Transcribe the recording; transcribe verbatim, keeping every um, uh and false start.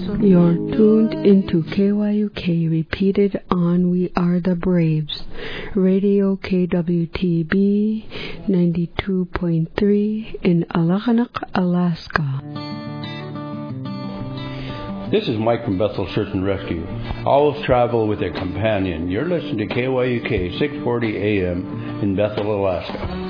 You're tuned into K Y U K, repeated on We Are the Braves, Radio K W T B ninety-two point three in Alakanak, Alaska. This is Mike from Bethel Search and Rescue. Always travel with a companion. You're listening to K Y U K six forty A M in Bethel, Alaska.